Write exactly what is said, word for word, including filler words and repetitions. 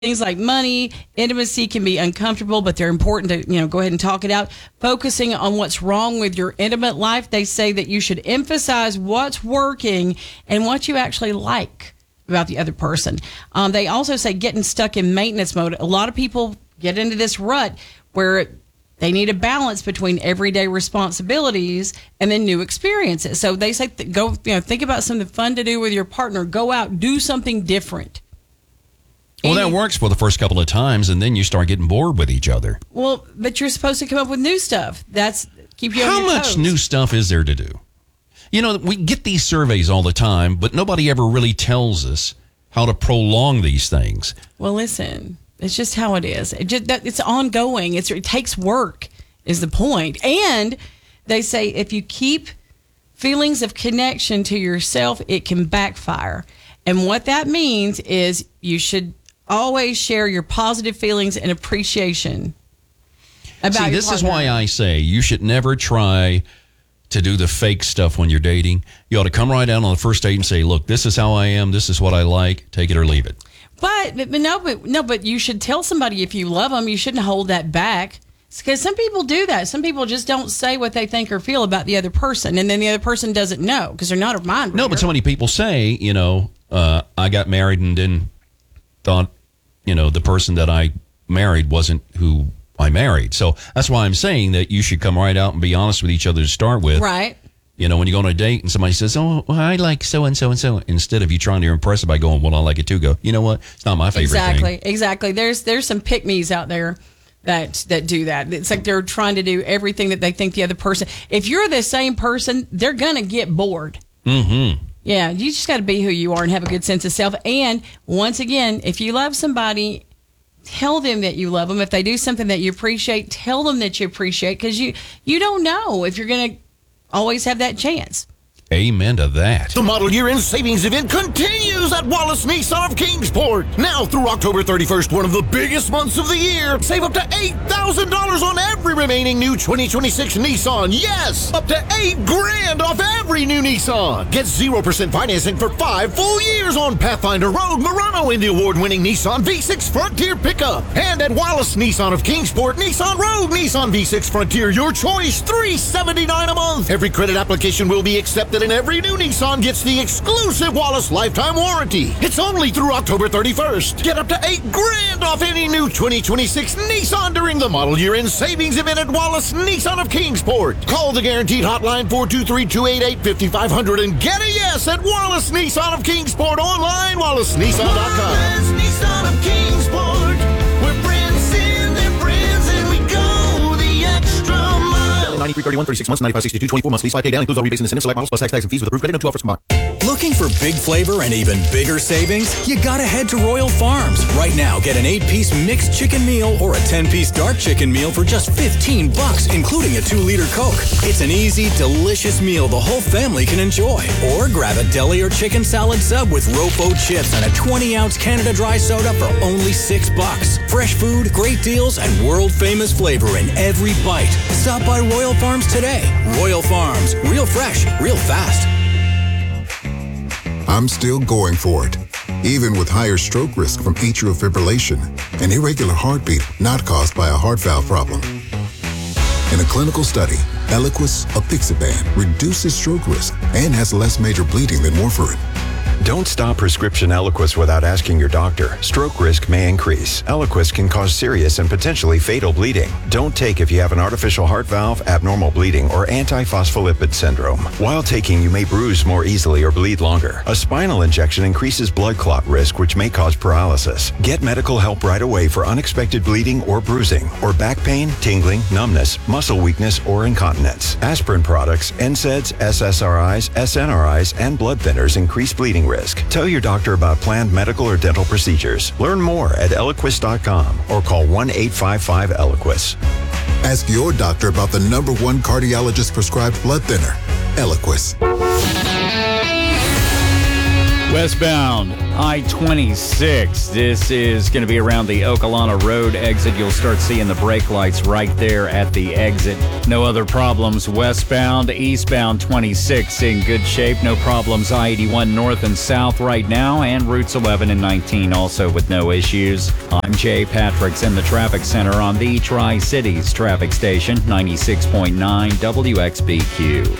Things like money, intimacy can be uncomfortable, but they're important to, you know, go ahead and talk it out. Focusing on what's wrong with your intimate life, they say that you should emphasize what's working and what you actually like about the other person. Um, they also say getting stuck in maintenance mode. A lot of people get into this rut where they need a balance between everyday responsibilities and then new experiences. So they say th- go, you know, think about something fun to do with your partner. Go out, do something different. Well, that works for the first couple of times, and then you start getting bored with each other. Well, but you're supposed to come up with new stuff. That's keep you on How your much toes. new stuff is there to do? You know, we get these surveys all the time, but nobody ever really tells us how to prolong these things. Well, listen, it's just how it is. It just, that, it's ongoing. It's, it takes work is the point. And they say if you keep feelings of connection to yourself, it can backfire. And what that means is you should always share your positive feelings and appreciation about See, your this is partner. why I say you should never try to do the fake stuff when you're dating. You ought to come right out on the first date and say, look, this is how I am. This is what I like. Take it or leave it. But, but no, but no, but you should tell somebody if you love them. You shouldn't hold that back, because some people do that. Some people just don't say what they think or feel about the other person, and then the other person doesn't know because they're not a mind reader. No, but so many people say, you know, uh, I got married and then thought, you know, the person that I married wasn't who I married. So that's why I'm saying that you should come right out and be honest with each other to start with. Right. You know, when you go on a date and somebody says, oh, well, I like so-and-so and so, instead of you trying to impress it by going, well, I like it too, go, you know what? It's not my favorite exactly, thing. Exactly. There's there's some pick-me's out there that that do that. It's like they're trying to do everything that they think the other person. If you're the same person, they're going to get bored. Mm-hmm. Yeah, you just got to be who you are and have a good sense of self. And once again, if you love somebody, tell them that you love them. If they do something that you appreciate, tell them that you appreciate, because you, you don't know if you're going to always have that chance. Amen to that. The model year-end savings event continues at Wallace Nissan of Kingsport. Now through October thirty-first, one of the biggest months of the year. Save up to eight thousand dollars on every remaining new twenty twenty-six Nissan. Yes, up to eight grand off every new Nissan. Get zero percent financing for five full years on Pathfinder, Rogue, Murano, and the award-winning Nissan V six Frontier pickup. And at Wallace Nissan of Kingsport, Nissan Rogue, Nissan V six Frontier, your choice, three hundred seventy-nine dollars a month. Every credit application will be accepted, and every new Nissan gets the exclusive Wallace lifetime warranty. It's only through October thirty-first. Get up to eight grand off any new twenty twenty-six Nissan during the model year-end savings event at Wallace Nissan of Kingsport. Call the guaranteed hotline four two three, two eight eight, five five zero zero and get a yes at Wallace Nissan of Kingsport. Online, wallace nissan dot com. Wallace Nissan of Kingsport. We're friends in their friends, and we go the extra mile. ninety-three thirty-one, thirty-six months, ninety-five sixty-two, twenty-four months. Lease buy pay down includes all rebates and incentives, select models, plus tax, tax, and fees with approved credit. No two offers combined. Looking for big flavor and even bigger savings? You gotta head to Royal Farms. Right now, get an eight-piece mixed chicken meal or a ten-piece dark chicken meal for just fifteen bucks, including a two-liter Coke. It's an easy, delicious meal the whole family can enjoy. Or grab a deli or chicken salad sub with Rofo chips and a twenty-ounce Canada Dry soda for only six bucks. Fresh food, great deals, and world-famous flavor in every bite. Stop by Royal Farms today. Royal Farms. Real fresh, real fast. I'm still going for it, even with higher stroke risk from atrial fibrillation, an irregular heartbeat not caused by a heart valve problem. In a clinical study, Eliquis apixaban reduces stroke risk and has less major bleeding than warfarin. Don't stop prescription Eliquis without asking your doctor. Stroke risk may increase. Eliquis can cause serious and potentially fatal bleeding. Don't take if you have an artificial heart valve, abnormal bleeding, or antiphospholipid syndrome. While taking, you may bruise more easily or bleed longer. A spinal injection increases blood clot risk, which may cause paralysis. Get medical help right away for unexpected bleeding or bruising, or back pain, tingling, numbness, muscle weakness, or incontinence. Aspirin products, N SAIDs, S S R Is, S N R Is, and blood thinners increase bleeding risk. Tell your doctor about planned medical or dental procedures. Learn more at eliquis dot com or call one eight five five Eliquis. Ask your doctor about the number one cardiologist prescribed blood thinner, Eliquis. Westbound I twenty-six. This is going to be around the Okalana Road exit. You'll start seeing the brake lights right there at the exit. No other problems westbound. Eastbound twenty-six in good shape. No problems I eighty-one north and south right now. And routes eleven and nineteen also with no issues. I'm Jay Patrick's in the traffic center on the Tri-Cities traffic station, ninety-six point nine W X B Q.